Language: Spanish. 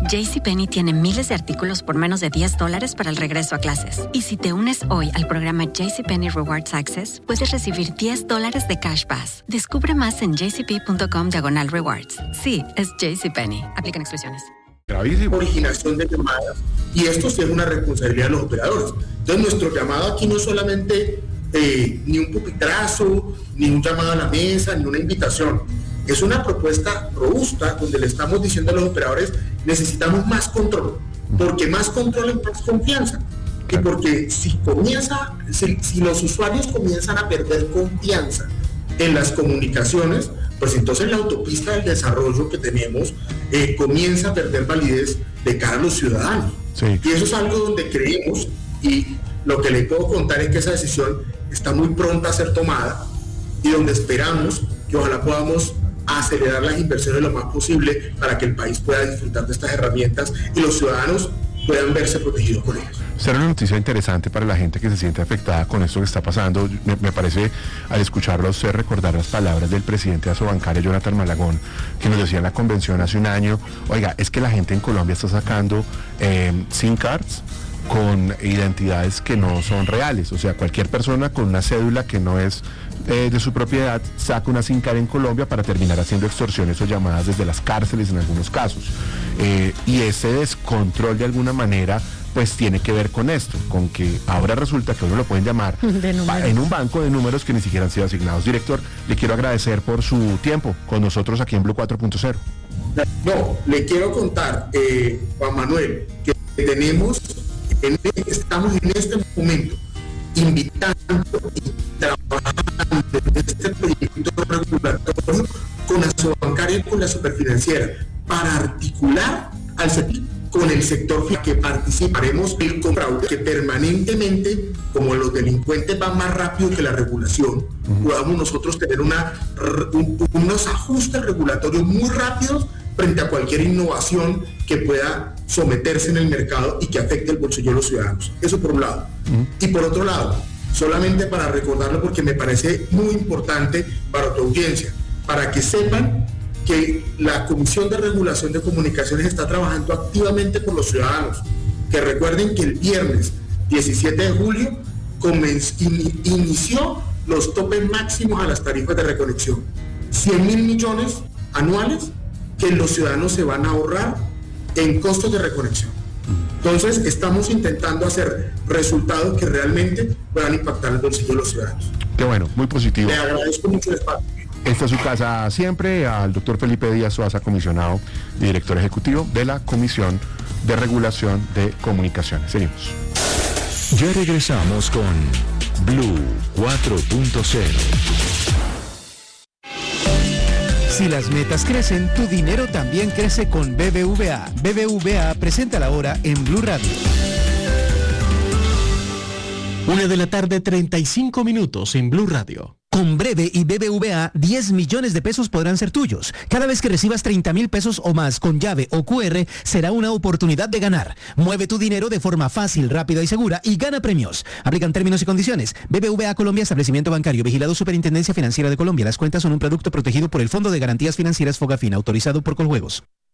JCPenney tiene miles de artículos por menos de $10 para el regreso a clases. Y si te unes hoy al programa JCPenney Rewards Access, puedes recibir $10 de Cash Pass. Descubre más en jcp.com/rewards. Sí, es JCPenney. Aplican exclusiones. Gravísimo. Originación de llamadas. Y esto sí es una responsabilidad de los operadores. Entonces, nuestro llamado aquí no es solamente ni un pupitrazo, ni un llamado a la mesa, ni una invitación. Es una propuesta robusta donde le estamos diciendo a los operadores: necesitamos más control, porque más control es más confianza. Y porque si los usuarios comienzan a perder confianza en las comunicaciones, pues entonces la autopista del desarrollo que tenemos comienza a perder validez de cara a los ciudadanos. Sí. Y eso es algo donde creemos, y lo que le puedo contar es que esa decisión está muy pronta a ser tomada, y donde esperamos que ojalá podamos acelerar las inversiones lo más posible para que el país pueda disfrutar de estas herramientas y los ciudadanos puedan verse protegidos con ellas. Será una noticia interesante para la gente que se siente afectada con esto que está pasando. Me parece, al escucharlo a usted, recordar las palabras del presidente de Asobancaria, Jonathan Malagón, que nos decía en la convención hace un año: oiga, es que la gente en Colombia está sacando SIM cards con identidades que no son reales. O sea, cualquier persona con una cédula que no es de su propiedad saca una SIM card en Colombia para terminar haciendo extorsiones o llamadas desde las cárceles en algunos casos. Y ese descontrol, de alguna manera, pues tiene que ver con esto, con que ahora resulta que uno lo pueden llamar en un banco de números que ni siquiera han sido asignados. Director, le quiero agradecer por su tiempo con nosotros aquí en Blue 4.0. No, le quiero contar, Juan Manuel, que estamos en este momento invitando y trabajando en este proyecto regulatorio con Asobancaria y con la Superfinanciera para articular al sector con el sector que participaremos en fraude, que permanentemente, como los delincuentes van más rápido que la regulación, podamos nosotros tener unos ajustes regulatorios muy rápidos frente a cualquier innovación que pueda someterse en el mercado y que afecte el bolsillo de los ciudadanos. Eso por un lado. Y por otro lado, solamente para recordarlo, porque me parece muy importante para tu audiencia, para que sepan que la Comisión de Regulación de Comunicaciones está trabajando activamente por los ciudadanos. Que recuerden que el viernes 17 de julio inició los topes máximos a las tarifas de reconexión. 100.000 millones anuales que los ciudadanos se van a ahorrar en costos de reconexión. Entonces, estamos intentando hacer resultados que realmente puedan impactar el bolsillo de los ciudadanos. Qué bueno, muy positivo. Le agradezco mucho el espacio. Esta es su casa siempre, al doctor Felipe Díaz Suaza, comisionado y director ejecutivo de la Comisión de Regulación de Comunicaciones. Seguimos. Ya regresamos con Blue 4.0. Si las metas crecen, tu dinero también crece con BBVA. BBVA presenta la hora en Blue Radio. 1:35 p.m. en Blue Radio. Con Breve y BBVA, 10 millones de pesos podrán ser tuyos. Cada vez que recibas 30,000 pesos o más con llave o QR, será una oportunidad de ganar. Mueve tu dinero de forma fácil, rápida y segura y gana premios. Aplican términos y condiciones. BBVA Colombia, establecimiento bancario, vigilado Superintendencia Financiera de Colombia. Las cuentas son un producto protegido por el Fondo de Garantías Financieras Fogafina, autorizado por Coljuegos.